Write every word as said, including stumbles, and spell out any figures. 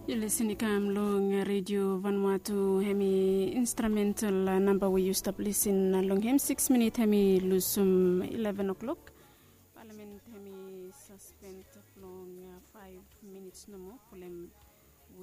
You listen to long radio Vanuatu hemi instrumental number we used to listen long hem six minute hemi lusum eleven o'clock. Parliament hemi suspend long five minutes no more.